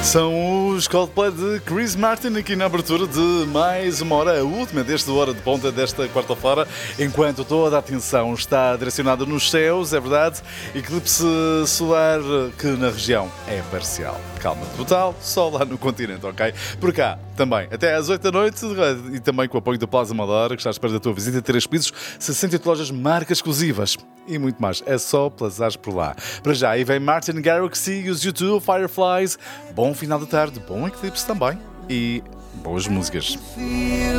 São os Coldplay de Chris Martin aqui na abertura de mais uma hora, a última desta hora de ponta desta quarta-feira, enquanto toda a atenção está direcionada nos céus, é verdade, eclipse solar que na região é parcial. Calma total, só lá no continente, ok? Por cá, também, até às 8 da noite e também com o apoio do Plaza Amadora, que está à espera da tua visita, 3 pisos, 68 lojas, marcas exclusivas e muito mais. É só plazares por lá. Para já, aí vem Martin Garrix e os U2, Fireflies. Bom final de tarde, bom eclipse também e boas músicas.